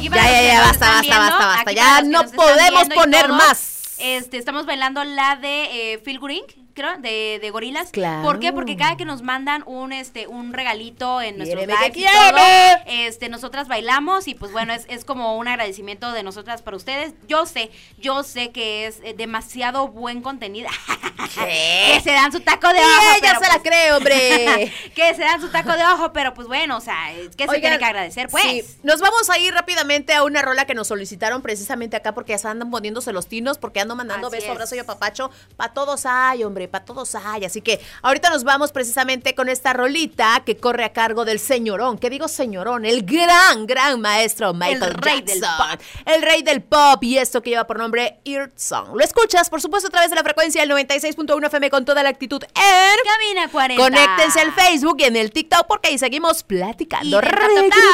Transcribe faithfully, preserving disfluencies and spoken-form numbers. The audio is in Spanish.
aquí Ya, ya, ya, basta, basta, basta, basta. Ya no podemos poner más. Este, estamos bailando la de eh, Feel Good incorporated, creo, de, de Gorilas. Claro. ¿Por qué? Porque cada que nos mandan un este un regalito en nuestros Quiéreme lives que y todo, quiéreme. este, nosotras bailamos y pues bueno, es, es como un agradecimiento de nosotras para ustedes. Yo sé, yo sé que es eh, demasiado buen contenido. Que se dan su taco de Sí, ojo. ella pero, se la pues, cree, hombre. que se dan su taco de ojo, pero pues bueno, o sea, ¿qué se Oigan, tiene que agradecer? Pues. Sí, nos vamos a ir rápidamente a una rola que nos solicitaron precisamente acá porque ya se andan poniéndose los tinos, porque ando mandando Así beso, es. abrazo y apapacho. Pa' todos hay, hombre, pa' todos hay. Así que ahorita nos vamos precisamente con esta rolita que corre a cargo del señorón. ¿Qué digo señorón? El gran, gran maestro Michael El rey Jackson. del pop. El rey del pop. Y esto que lleva por nombre Earth Song. Lo escuchas, por supuesto, a través de la frecuencia del noventa y seis punto uno F M con toda la actitud en Cabina cuarenta. Conéctense al Facebook y en el TikTok porque ahí seguimos platicando. Y de ta, ta, ta.